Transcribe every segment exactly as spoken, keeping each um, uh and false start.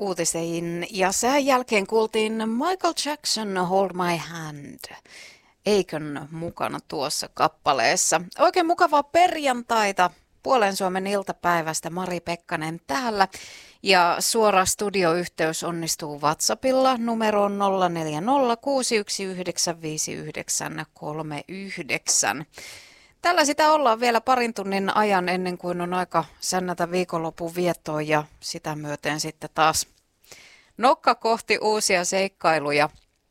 uutisiin ja sen jälkeen kuultiin Michael Jackson Hold My Hand. Eikön mukana tuossa kappaleessa. Oikein mukavaa perjantaita puolen Suomen iltapäivästä. Mari Pekkanen täällä. Ja suora studioyhteys onnistuu WhatsAppilla numeroon nolla neljä nolla kuusi yksi yhdeksän viisi yhdeksän kolme yhdeksän. Tällä sitä ollaan vielä parin tunnin ajan ennen kuin on aika sännätä viikonlopun viettoon ja sitä myöten sitten taas nokka kohti uusia seikkailuja.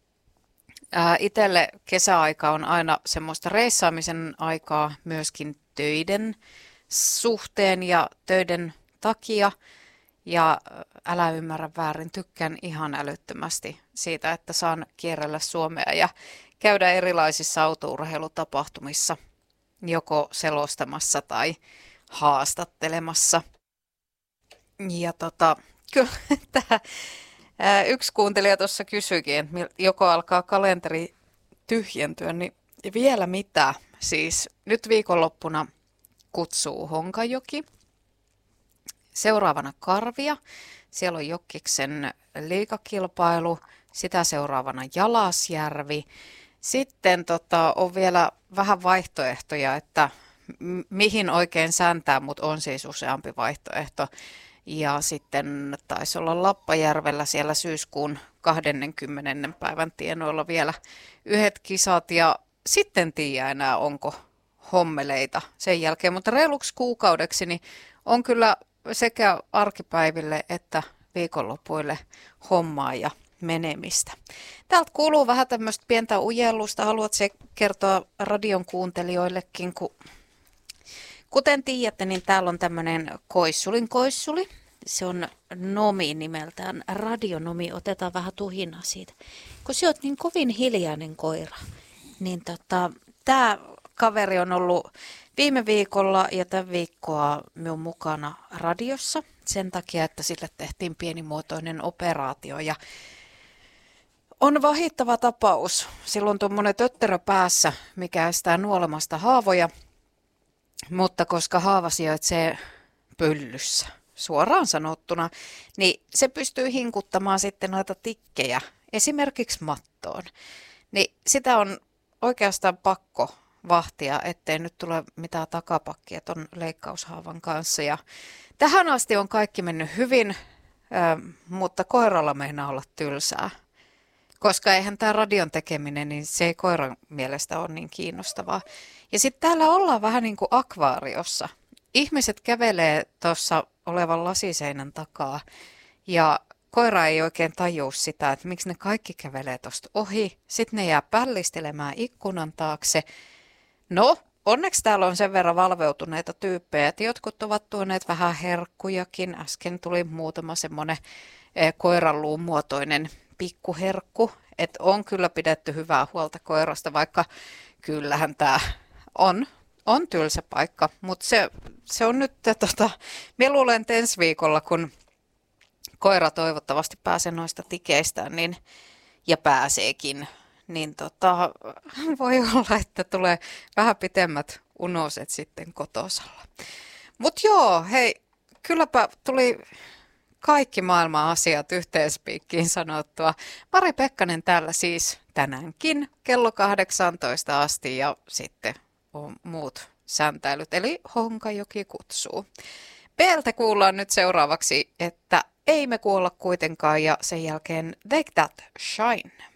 Ää, itelle kesäaika on aina semmoista reissaamisen aikaa myöskin töiden suhteen ja töiden takia. Ja älä ymmärrä väärin, tykkään ihan älyttömästi siitä, että saan kierrellä Suomea ja käydä erilaisissa autourheilutapahtumissa, joko selostamassa tai haastattelemassa. Ja tota, kyllä tämä yksi kuuntelija tuossa kysyikin, että joko alkaa kalenteri tyhjentyä, niin vielä mitä? Siis nyt viikonloppuna kutsuu Honkajoki. Seuraavana Karvia, siellä on Jokkiksen liigakilpailu, sitä seuraavana Jalasjärvi. Sitten tota, on vielä vähän vaihtoehtoja, että m- mihin oikein sääntää, mutta on siis useampi vaihtoehto. Ja sitten taisi olla Lappajärvellä siellä syyskuun kaksikymmentä päivän tienoilla vielä yhdet kisat ja sitten tiedä enää onko hommeleita sen jälkeen. Mutta reiluksi kuukaudeksi niin on kyllä sekä arkipäiville että viikonlopuille hommaa ja menemistä. Täältä kuuluu vähän tämmöistä pientä ujellusta. Haluatko se kertoa radion kuuntelijoillekin, kun kuten tiedätte, niin täällä on tämmöinen koissulin koissuli. Se on Nomi nimeltään, radionomi. Otetaan vähän tuhinaa siitä. Kun sä oot niin kovin hiljainen koira, niin tota, tää kaveri on ollut viime viikolla ja tämän viikkoa minun mukana radiossa sen takia, että sille tehtiin pienimuotoinen operaatio ja on vahittava tapaus. Silloin tuommoinen tötterö päässä, mikä estää nuolemasta haavoja, mutta koska haava sijaitsee pyllyssä suoraan sanottuna, niin se pystyy hinkuttamaan sitten noita tikkejä esimerkiksi mattoon. Niin sitä on oikeastaan pakko vahtia, ettei nyt tule mitään takapakkia ton leikkaushaavan kanssa. Ja tähän asti on kaikki mennyt hyvin, mutta koiralla meinaa olla tylsää. Koska eihän tämä radion tekeminen, niin se ei koiran mielestä ole niin kiinnostavaa. Ja sitten täällä ollaan vähän niin kuin akvaariossa. Ihmiset kävelee tuossa olevan lasiseinän takaa ja koira ei oikein tajua sitä, että miksi ne kaikki kävelee tuosta ohi. Sitten ne jää pällistelemään ikkunan taakse. No, onneksi täällä on sen verran valveutuneita tyyppejä, että jotkut ovat tuoneet vähän herkkujakin. Äsken tuli muutama semmoinen koiranluun muotoinen pikkuherkku, että on kyllä pidetty hyvää huolta koirasta, vaikka kyllähän tämä on, on tylsä paikka. Mutta se, se on nyt, tota, minä luulen, että ensi viikolla, kun koira toivottavasti pääsee noista tikeistään niin, ja pääseekin, niin tota, voi olla, että tulee vähän pitemmät unoset sitten kotosalla. Mutta joo, hei, kylläpä tuli kaikki maailman asiat yhteenspiikkiin sanottua. Mari Pekkanen täällä siis tänäänkin kello kahdeksantoista asti ja sitten on muut sääntäilyt, eli Honkajoki kutsuu. B:ltä kuullaan nyt seuraavaksi, että ei me kuolla kuitenkaan ja sen jälkeen Take That Shine.